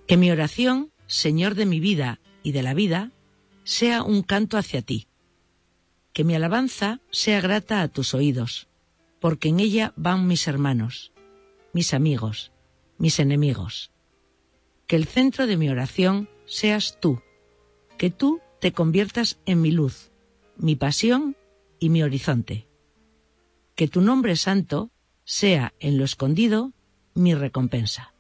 Que mi oración, Señor de mi vida y de la vida, sea un canto hacia ti. Que mi alabanza sea grata a tus oídos, porque en ella van mis hermanos, mis amigos, mis enemigos. Que el centro de mi oración seas tú, que tú te conviertas en mi luz, mi pasión y mi horizonte. Que tu nombre santo sea en lo escondido mi recompensa.